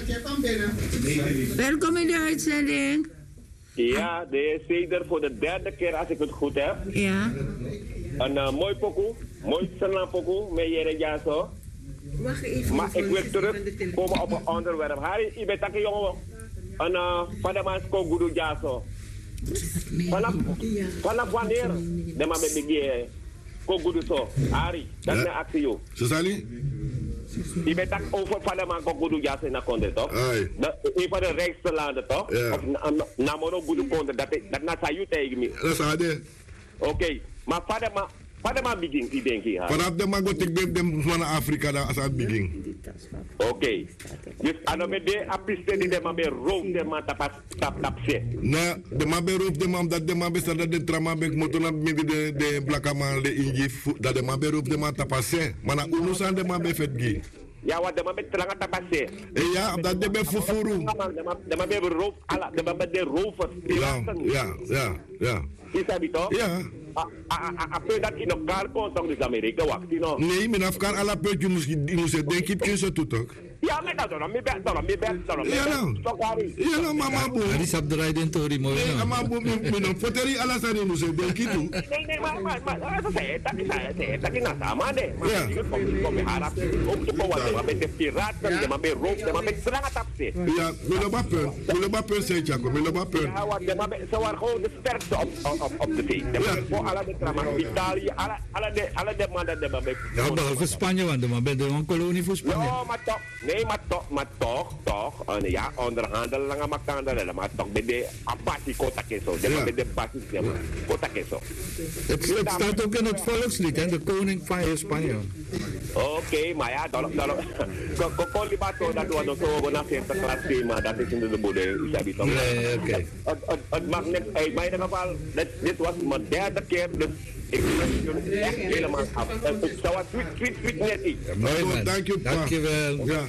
Welkom in de uitzending. Ja, de zeder voor de derde keer als ik het goed heb. Ja. Een mooi pokoe, mooi Sena pokoe, met Jere Jaso. Wacht even. Maar ik wil terugkomen op een onderwerp. Harry, je bent een jongen. Een Padamans Kogudu Jaso. Vanaf wanneer de man met de Kogudu zo? Harry, dat is een actie joh. Sali? Je bent over Padamans Kogudu Jaso in de konde toch? Een van de rijkste landen toch? Ja. Namoro Gudu konde, dat na sayu tegen me. Dat is ade. Oké, maar Padama begin, ik denk je. Vanaf de man gaat ik dem van Afrika daar als het begin. Oké. Dus aan met de apiste die de man bij roof de man tap zet. Na de man bij roof de man dat de man bestaat dat de trama bij motor naar midden de blakaman de inji dat de man bij roof de man tapase. Maar na unusan de man bij vetgi. Ja, wat de man bij tranga tapase. Ja, dat de bij fufuru. De man bij roof ala, de man bij de roofers. Ja. Is dat toch? Ja. Après dat in elkaar komt, dan is Amerika wacht, no? Nee, men afkan ala peutje moest denk ik kun zo toe toch? Ja, maar dat dan, me ben. Ja, nou, mama boe. Hari sabdrai den tori mo. Nee, mama boe, men poteri ala sani moest denk ik toe. Nee, maar dat is dat is sama deh. Maar je komt harap ook te komen, maar met de piraten, maar met roof, maar met strenge tapse. Ja, we lopen zeg Jaco, we lopen. Ja, wat de maar ze waren gewoon de sterkste op de zee. Voor alle de trama, Italië, alle de mannen de maar. Ja, behalve Spanje, want de ben een kolonie voor Spanje. Ja, maar toch. Nee, maar toch. Ja, onderhandelen met elkaar, maar toch met de apathy kota keso. Met de basis kota keso. Het staat ook in het volkslied, hè, de koning van Spanje. Oké, maar ja, dan Kokolibato dat we nog zo naar Sinterklaas thema, dat is in de boede. Nee, oké. Het mag net uit, maar in ieder geval, dit was mijn derde keer, dus ik ben jullie echt helemaal af. Het zou een tweet net iets. Mooi man, dankjewel. Ja.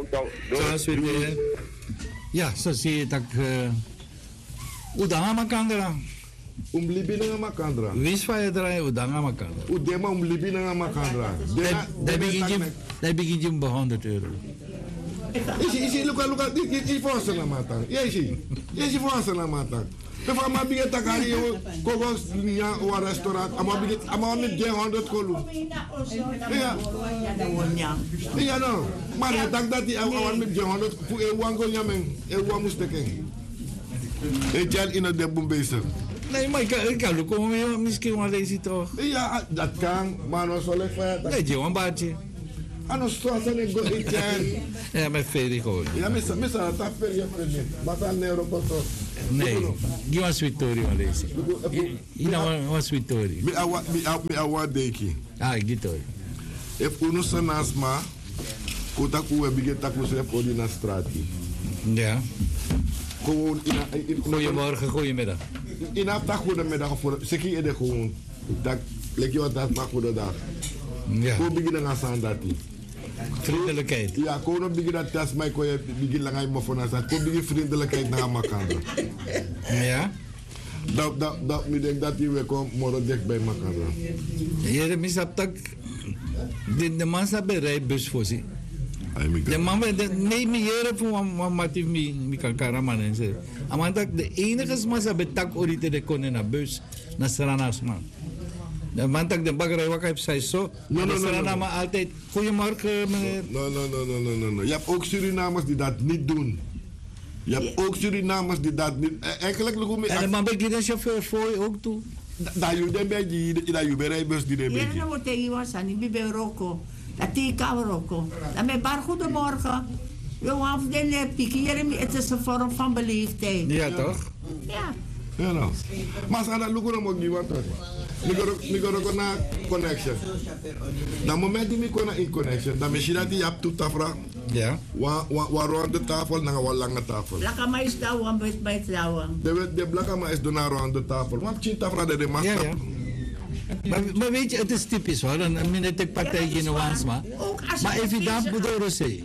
Ja, zo zie je dat udanga makandra. Umlibi na makandra. Wis fa yadra udanga makandra. Udema umlibi na makandra. Daar begin je bij €100. Isi luka di forse na matang. Isi forse na matang. De van maar begint te gaan hier kogos nia o restaurant. Ama met €100 kolu. Ja no. Maar ik dacht dat die awan met €100 voor een wango jamen. Een wan moest tekenen. Ik jel in de bombezer. Nee, maar ik kan ook komen misschien wel deze toch. Ja, dat kan. Maar no zo lekker. Nee, je een baardje. Ano straks en ik go eten. Ja, met Ferry gewoon. Ja, misa dat Ferry vriend. Maar dan neuro kosto. Nee, je was sweet story wel deze. Je was sweet story. Mi awa deki. Ah, ik dit hoor. If uno sanasma, kota kuwe bige taku sef odi na strati. Ja. Gewoon Goedemorgen, goedemiddag. In aftak goedemiddag voor seki ede gewoon. Dat lek je wat dat mag voor dag. Ja. Ko bigi na sandati. Vriendelijkheid. Ja, ko no bigi dat tas mai ko bigi la ngai mo fona sa. Ko bigi vriendelijkheid na makanda. Ja. Dat mi denk dat je kom moro dik bij makanda. Je misap tak de man sa bij rijbus voor zich. De man nee me hier voor matief mi kan karaman en ze. Amandak de enige man sa betak orite de konen na bus na saranas man. De man tak de bagger wat heeft zij zo. No. Maar altijd. Goedemorgen meneer. No. Je hebt ook Surinamers die dat niet doen. Je hebt ook Surinamers die dat niet. Eigenlijk loop me. En de man begint een chauffeur voor je ook toe. Dat je den beetje, dat je rijbus die den beetje. Ja, nou tegen was aan die bij Rocco. Dat die kan Rocco. Dan ben je goedemorgen. We hebben de pikieren. Het is een vorm van beleefdheid. Ja, toch? Ja. Ja, nou. Maar ze gaan lukken om niet wat te doen. Ik ga naar connection. Dan moment die ik naar in connection, dan misschien dat je hebt toe tafra. Ja. Waar rond de tafel, naar een lange tafel. Blakama is daar, bij het lauwen. De blakama is door naar rond de tafel. Want je tafra de master. Ja. Maar weet je, het is typisch hoor. Dan minnet ik partij in de wansma. Maar even daar bedoelen ze.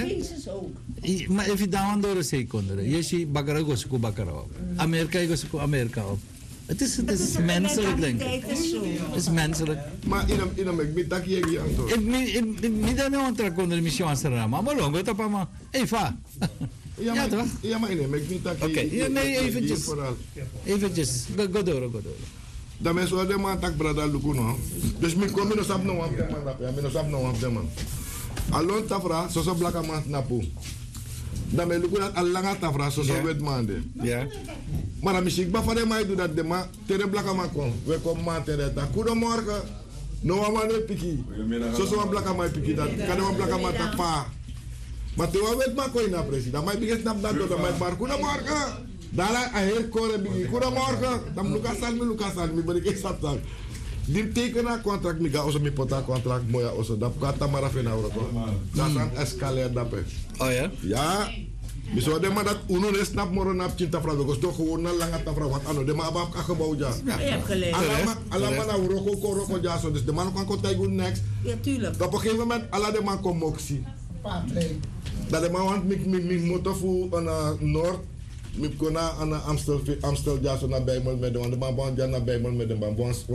Maar even daar bedoelen ze konden. Je ziet bakara gosuku bakara op. Amerika gosuku Amerika op. Het is menselijk, denk ik. Het is menselijk. Maar in een ik tak je hier aan. Ik dan nou een onder de missie aan Sarah, maar long het op maar. Eva. Ja toch? Ja, maar ik tak. Oké, nee, eventjes. Go door. Dan mensen worden maar tak brada lukuno. Dus mi kom no sap no af de man dat. Ja, mi no sap no af de man. Alon tafra so blaka man napu. Dan me lukuno alanga tafra so wet man de. Ja. Maar dan misschien ba van mij doet dat de man tere blaka man kom. We kom man tere ta. Goedemorgen. No man ne piki. So blaka man piki dat. Kan no blaka man tak pa. Maar te wet man ko ina president. Maar biges snap dat dat my bar goedemorgen. Dala a heel kore bigi. Goedemorgen. Dan Lucas Salmi, ben ik echt zat. Die tekenen contract mi ga also mi pota contract moya also. Dat kata mara fena euro. Dat is een escalator dat pe. Oh ja? Ja. Dus wat de man dat uno ne snap moro nap cinta fra because toch gewoon na langa ta fra wat ano de man abab ka gebouw ja. Ja, je hebt geleerd. Allemaal nou roko ja zo. Dus de man kan kontak goed next. Ja, tuurlijk. Op een gegeven moment alla de man kom moxie. Dat de man want mi motor voor een Noord. Ik kon naar Amstel Jason naar Bijmel met de man. De man woont naar Bijmel met de man.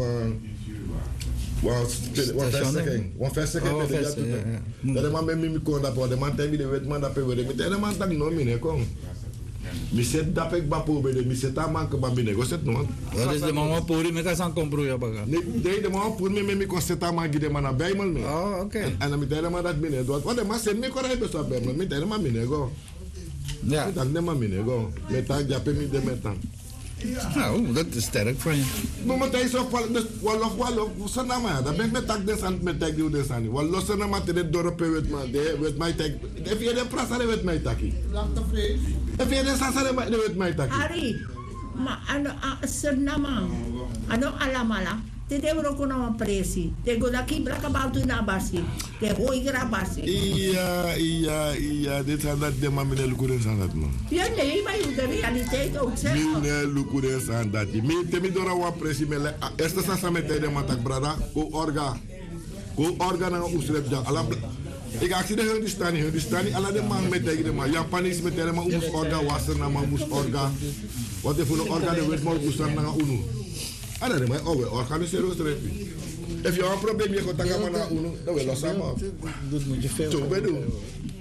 One vestiging met de jaren. Dat de man met me kon dat. De man tegen de wet man dat we de. De man tak no mine kom. Mi zet dat ik bapo bij de. Mi zet dat man ke bambine. Go zet no. Dat is de man wat puri met kan compro ja baga. Nee, de man puri me kon zet dat man gide man naar Bijmel me. Oh, oké. En dan mi de man dat mine. Wat de man zet me kon hij best Bijmel. Mi de man mine go. Ja. Dat neem maar mee, go. Met dat japen niet de metan. Nou, dat is sterk van je. Maar met deze walof, zo na maar. Dan ben ik met tak des aan, met tak die des aan. Walof zo na maar te de dorpen met mij tak. Heb je de prasare met mij taki? Heb je de sasare met mij taki? Ari, maar ano senama, ano alamala. Te devo con una presi. Te go da ki blaka bautu na basi. Te hoi grabasi. Ja, dit zijn dat de man met de lukuren zijn dat man. Ja, nee, maar je de realiteit ook zeggen. Mine lukuren zijn dat. Me te mi dora wa presi me. Eerste sasa met de man tak brada. Ko orga na usrep ja. Ala ik actie de Hindustani, alla de man met de man. Japanis met de man us orga waser na man mus orga. Wat de voor orga de wet man usar na unu. Ada de mij organiseren we het. Als je een probleem hebt, dan gaan we naar UNO. Dan wil je samen. Dat moet je veel. Zo bij doen.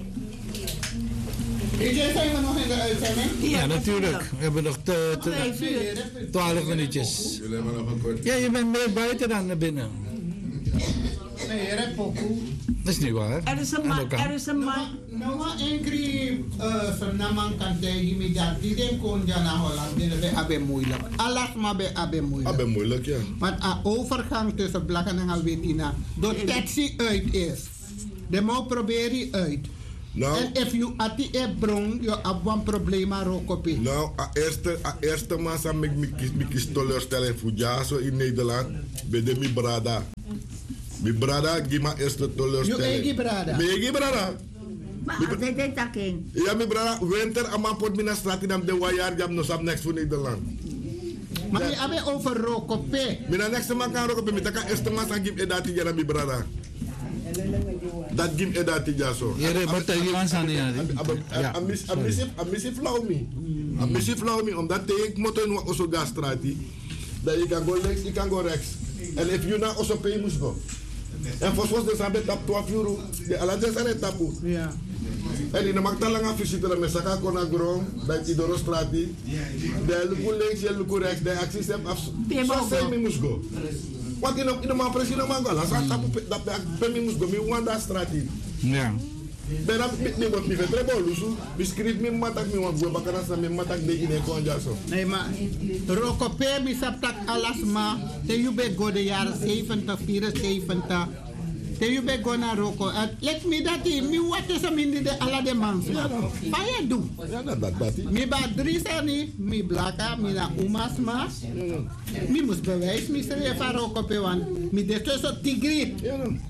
Zijn we nog in de uitzending? Ja, natuurlijk. We hebben nog 12 minuutjes. Ja, je bent meer buiten dan naar binnen. Nee, je pokoe. Dat is niet waar. Er is een man. Nou, maar enkele vernamen kan tegen me dat die den kon ja naar Holland. Die hebben moeilijk. Alles maar bij moeilijk. Abe moeilijk, ja. Want een overgang tussen blakken en Alwetina, door taxi uit is. De moet proberen uit. Nou, en if you ati e brong, je hebt een probleem aan rokopi. Nou, eerste massa me kies teleurstelling voor ja, zo in Nederland. Bij de mi brada. Mi brada, geef me eerste teleurstelling. Je eigen brada? Mi eigen brada. Maar dat is dat geen. Ja, mi brada, winter, ama pot mina straat in de wajar, jam no sap next voor Nederland. Maar je hebt over rokopi. Mina next man kan rokopi, mi taka eerste massa geef edati jana mi brada. Dat geef edati ja zo. Jere, wat je aan zijn ja. Amisi flauw me, omdat ik moet in oso gastrati. Dat je kan go links, je kan go rechts. En if you na oso pay moest go. En volgens de sabe tap 12 euro. De alajes aan het tapu. Ja. En in de makta lang visiteren met saka kona grom, dat je door strati. De luku links, je luku rechts, de acties heb af. Zo say me moest go. Wat in de man precies man go. Als tapu dat pay me moest go, me want dat strati. Ja. Ben ik wat mi vetre bolusu, biskrit mi matak mi wan gwe bakana sa mi matak de ine konja so. Nee, maar rokope mi saptak alas ma, te you be go de jaren 70, 74. Te you be go na roko. Let me dat mi wat is am in de ala de mans. Pa je doen. Ja, dat. Mi ba drisani, mi blaka, mi na umas ma. Mi mus bewijs, mi se van rokope wan. Mi de so tigrit.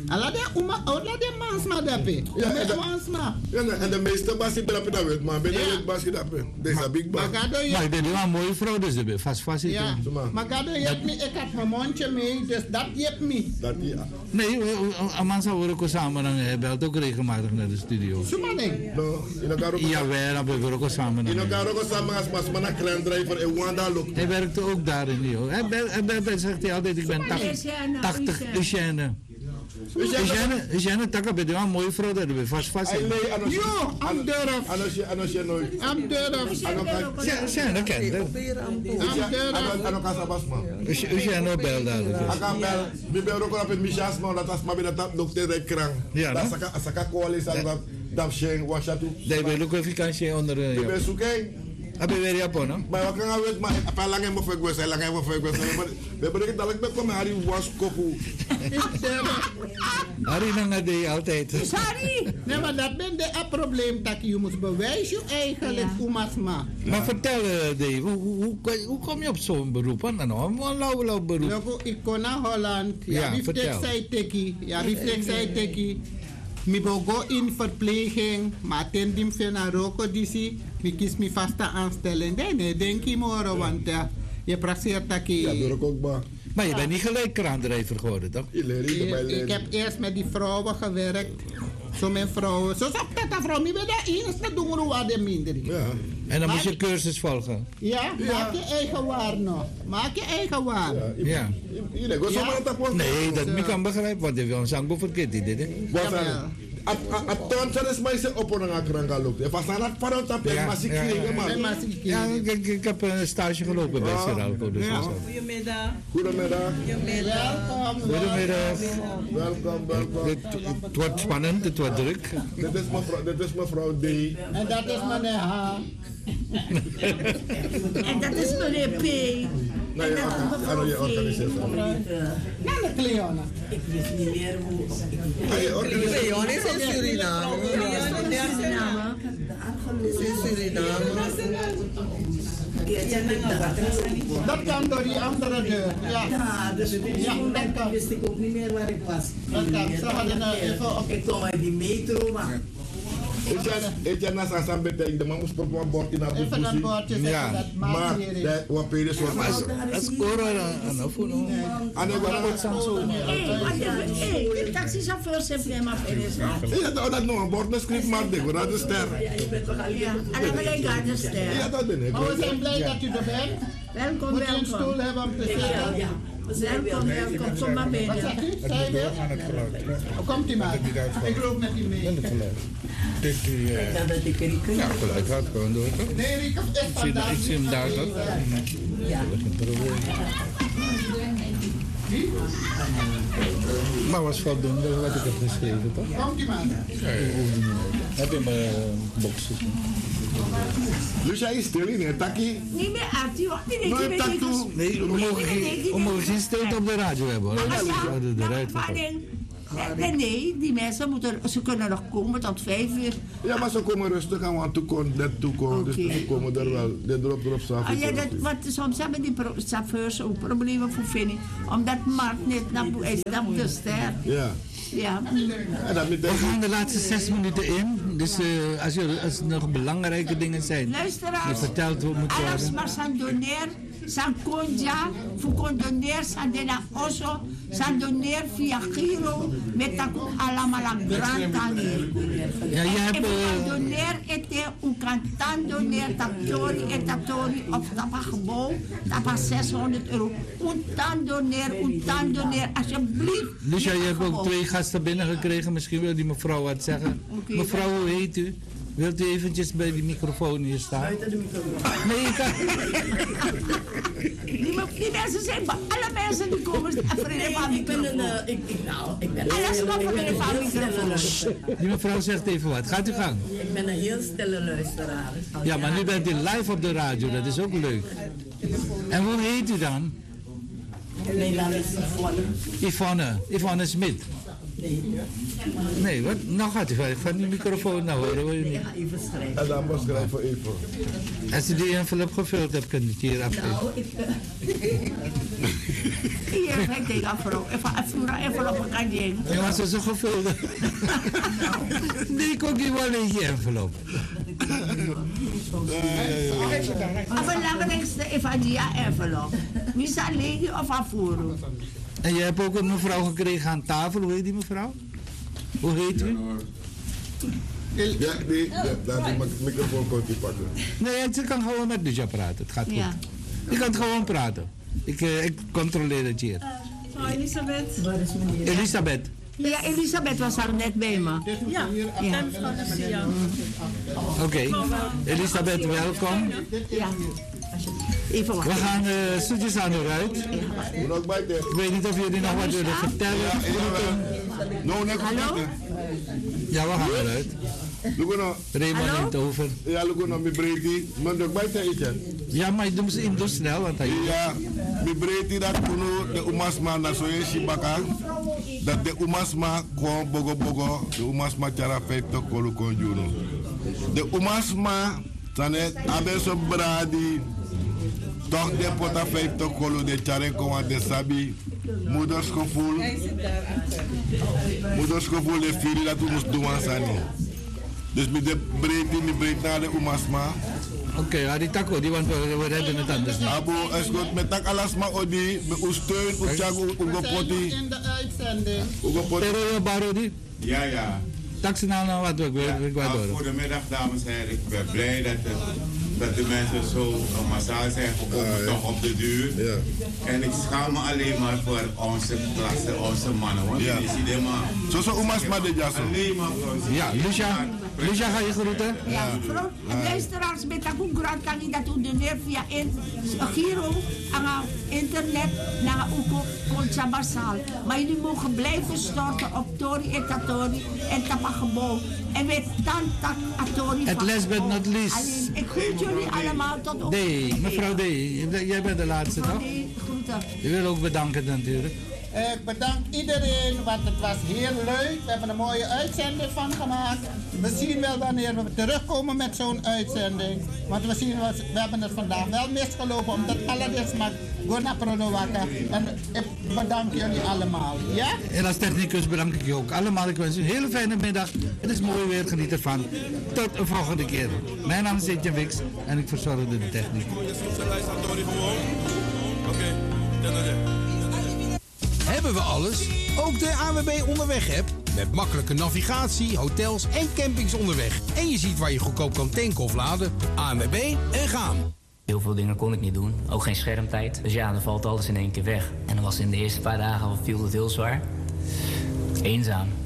Alla de mansma dape. Ja, en de meeste basie dat weet, maar ben je basie dat deze big bag. Maar ik ben nu een mooie vrouw, dus ik ben vast zitten. Ja, maar gado je hebt me, ik had mijn mondje mee, dus dat je me. Dat ja. Nee, een man zou ook samen, hij belt ook regelmatig naar de studio. Zomaar No, Jawel, we werken ook samen. In elkaar ook samen als man een klein driver en Wanda loopt. Hij werkte ook daarin, joh. Hij zegt hij altijd, ik ben 80 Eugène. Eugène, tak ben je een mooie vrouw, dat ben vast. Jo, I'm durf. I'm durf. Zijn dat kent. Eugène bel daar. We bel ook op het Michas, maar dat was maar bij dat dokter de krang. Ja, dat is een coalitie dat Sheng was dat toe. Dat wil ook even kansje onder. We ben zoeken. Heb je weer Japan, hè? Maar wat kan je weten, maar apa lang hem of ik was, lang hem of ik was. We hebben het dadelijk met komen Harry was kopu. Harry dan de altijd. Sorry. Nee, maar dat ben de probleem dat je moet bewijzen eigenlijk Oemasma. Maar vertel Dave, hoe kom je op zo'n beroep? Een lauw beroep. Ik kon naar Holland. Ja, vertel. Wie zei teki. Ik go in verpleging, maar ten dim naar Roko disi. Ik kies mijn vaste aanstelling. Nee, denk je morgen, want je praxeert dat je... Ja, doe ik ook maar. Maar je bent niet gelijk kraandrijver geworden, toch? Ik heb eerst met die vrouwen gewerkt. Zo mijn vrouwen. Zo zat dat vrouw. Ik ben daar eerst doen we wat minder. Ja. En dan moet je cursus volgen. Ja, maak je eigen waar nog. Maak je eigen waar. Ja. Nee, dat kan begrijpen, want je wil een zangboek verkeerd. Attention is mij ze op een akkeranga loopt. Even staan dat van het apel, maar ik kreeg man. Ja, ik heb een stage gelopen bij Seralco. Goedemiddag. Goedemiddag. Goedemiddag. Welkom. Het wordt spannend, het wordt druk. Dit is mevrouw D. En dat is meneer H. En dat is meneer P. Nee, je organiseert het. En de Cleona. Ik wist niet meer hoe. Cleona is in Suriname. Is in Suriname. Dat kan door die andere deur. Ja, dus dat wist ik ook niet meer waar ik was. Dat kan. Ze hadden even op. Ik kom uit die metro, maar... Ik heb naast aan betekent, de man moest op een bord in de even dat bordje zetten, dat maar wat pedes was. Het is een afvoer. En ik was de taxichauffeur heeft helemaal verder. Ja, dat nog een bord schrijft, maar ik dat is ster. Ja, je bent toch alleen. En dan ben ik aan de ster. Ja, dat ben ik. Maar we zijn blij dat u er bent. Welkom, Moet je een stoel hebben om te zitten? Welkom, kom maar binnen. Wat zegt u? Zei je weer? Komt u maar. Ik loop met u mee. Ik dacht dat ik er niet kon. Ja, geluid gaat gewoon door. Nee, ik heb echt vandaag. Ik zie hem daar toch? Ja. Maar was voldoende wat ik heb geschreven, toch? Komt u maar. Heb je mijn boxen? Dus jij is stil in het takkie? Niet meer Artie, hoor. Nee, we mogen geen stilte op de radio hebben, hoor. Nee, die mensen ze kunnen nog komen tot 5 uur. Ja, maar ze komen rustig aan, want toekomen. Dus ze komen er wel. Dit erop want soms hebben die chauffeurs ook problemen voor vinden. Omdat Mark net naar de ster. Ja. Ja. We gaan de laatste 6 minuten in. Dus als er nog belangrijke dingen zijn, luisteraars, verteld moet worden. alles maar zijn doneer, zijn konja, voor condoneer, zijn dena osso, zijn doneer via Giro, met dat allemaal een grant aan ja, je hebt... doneer ete, u kan dan doneer, tatori op dat gebouw, dat is €600. U dan doneer, alsjeblieft. Lucia, je hebt ook 2 gasten binnengekregen. Misschien wil die mevrouw wat zeggen. Okay. Mevrouw, hoe heet u? Wilt u eventjes bij die microfoon hier staan? Buiten de microfoon. Nee, ik kan... Die mensen zijn van alle mensen die komen vrienden van ik ben alles maar voor vrienden van microfoon. Die mevrouw zegt even wat. Gaat u gang. Ik ben een heel stille luisteraar. Ja, maar nu bent u live op de radio. Dat is ook leuk. En hoe heet u dan? Mijn naam is Yvonne. Yvonne Smit. Nee, wat? Nou gaat u van die microfoon nou horen, wil je niet? Ik ga even schrijven. En dan moet schrijven even. Als u die envelop gevuld hebt, kunt u het hier afgeven. Nou, Hier, ik denk afro. Even op een kantje. Ja, maar ze is gevuld. Nee, ik ook niet wel een envelop. Of een belangrijkste Evangelia envelop. Niet alleen of afvoeren. En je hebt ook een mevrouw gekregen aan tafel. Hoe heet die mevrouw? Hoe heet u? Ja, nee, laat die microfoon pakken. Nee, ze kan gewoon met Lucia praten. Het gaat goed. Ja. Je kan gewoon praten. Ik controleer het hier. Elisabeth. Elisabeth. Ja, Elisabeth was er net bij me. Ja, en mevrouw Lucia. Oké. Elisabeth, welkom. Ja. Even We wachten. gaan zoetjes aan eruit. Ik weet niet of jullie nog wat willen vertellen. Hallo? Ja, we gaan eruit. Raymond neemt over. Ja, look nog mijn breedte. Maar ook bij te Ja, maar je doet snel. Want hij... Ja, mijn breedte dat de umasma na zo je shibaka. Dat de umasma kon bogo. De umasma chara feito kolu kon juno. De umasma tane abeso bradi. Toch de pota feito kolu de chare kon de sabi. Moedersgevoel de vier dat we moesten doen aan Sani. Dus met de breedte naar de umasma. Oké, die tako, die want we redden het anders niet. Abo, is goed. Met tak alasma odi, met uw steun, uw tjago, uw poti. In de uitzending. Uw poti. Pero Barodi? Ja. Taxi nou wat ik wil door. Goedemiddag dames en heren. Ik ben blij dat de mensen zo massaal zijn gekomen toch op de duur. Ja. En ik schaam me alleen maar voor onze klasse, onze mannen. Want Ja. je ziet helemaal... Zo umasma de jaso. Alleen maar voor Ja, Lucia, ga je groeten? Ja, mevrouw, luisteraars, met een grant kan je dat doneren via Giro, aan internet, naar Uko, Concha Basal. Maar jullie mogen blijven storten op Tori en Tatori en Tapagebo. En met Tantak Atori. Het last but not least. Alleen, ik groet jullie allemaal tot op. D, mevrouw D, jij bent de laatste toch? Groeten. Je wil ook bedanken natuurlijk. Ik bedank iedereen, want het was heel leuk. We hebben een mooie uitzending van gemaakt. We zien wel wanneer we terugkomen met zo'n uitzending. Want we hebben het vandaag wel misgelopen, omdat alles mag Gona Prodowaka. En ik bedank jullie allemaal. Ja? En als technicus bedank ik je ook allemaal. Ik wens u een hele fijne middag. Het is mooi weer, geniet ervan. Tot een volgende keer. Mijn naam is Etienne Wix en ik verzorgde de techniek. Hebben we alles? Ook de ANWB Onderweg-app. Met makkelijke navigatie, hotels en campings onderweg. En je ziet waar je goedkoop kan tanken of laden. ANWB en gaan. Heel veel dingen kon ik niet doen, ook geen schermtijd. Dus ja, dan valt alles in één keer weg. En dan was in de eerste paar dagen viel het heel zwaar. Eenzaam.